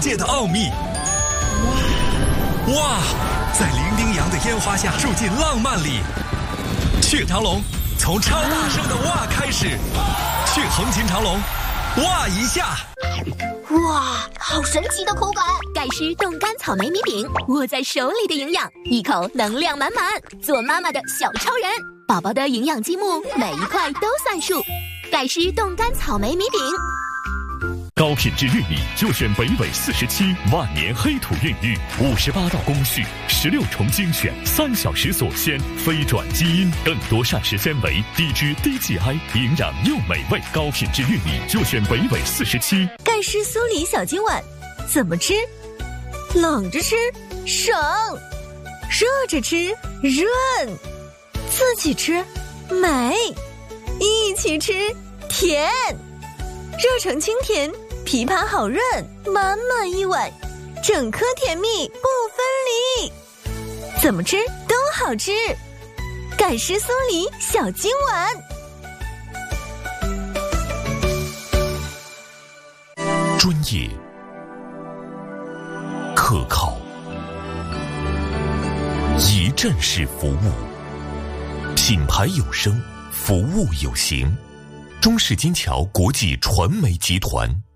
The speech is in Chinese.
界的奥秘。哇，在伶仃洋的烟花下住进浪漫里。去长隆，从超大声的哇开始。去横琴长隆，哇一下。 哇，好神奇的口感！ 盖诗冻干草莓米饼，握在手里的营养，一口能量满满。做妈妈的小超人，宝宝的营养积木，每一块都算数。盖诗冻干草莓米饼。 高品质玉米就选北纬47万年黑土孕育，58道工序，16重精选，3小时锁鲜，非转基因，更多膳食纤维，低脂低 GI， 营养又美味。高品质玉米就选北纬47。 盖诗酥梨小金碗，怎么吃？冷着吃省，热着吃润，自己吃美，一起吃甜。热成清甜，枇杷好润，满满一碗，整颗甜蜜不分离。怎么吃都好吃，盖诗酥梨小金碗。 专业、可靠、一站式服务，品牌有声，服务有形。中式金桥国际传媒集团。